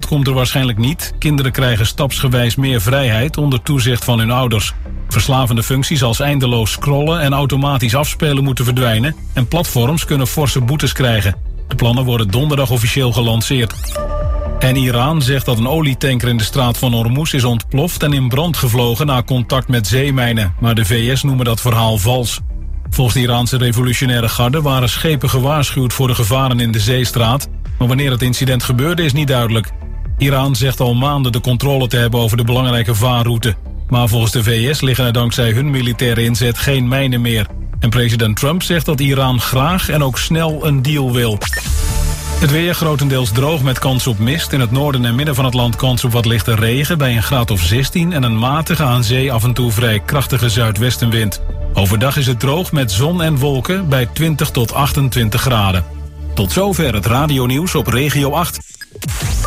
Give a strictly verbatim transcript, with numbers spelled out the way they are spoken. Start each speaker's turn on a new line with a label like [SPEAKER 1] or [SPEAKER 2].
[SPEAKER 1] komt er waarschijnlijk niet. Kinderen krijgen stapsgewijs meer vrijheid onder toezicht van hun ouders. Verslavende functies als eindeloos scrollen en automatisch afspelen moeten verdwijnen en platforms kunnen forse boetes krijgen. De plannen worden donderdag officieel gelanceerd. En Iran zegt dat een olietanker in de straat van Hormuz is ontploft en in brand gevlogen na contact met zeemijnen, maar de V S noemen dat verhaal vals. Volgens de Iraanse revolutionaire garde waren schepen gewaarschuwd voor de gevaren in de zeestraat, maar wanneer het incident gebeurde is niet duidelijk. Iran zegt al maanden de controle te hebben over de belangrijke vaarroute. Maar volgens de V S liggen er dankzij hun militaire inzet geen mijnen meer. En president Trump zegt dat Iran graag en ook snel een deal wil. Het weer grotendeels droog met kans op mist. In het noorden en midden van het land kans op wat lichte regen bij een graad of zestien... en een matige aan zee af en toe vrij krachtige zuidwestenwind. Overdag is het droog met zon en wolken bij twintig tot achtentwintig graden. Tot zover het radionieuws op Regio acht.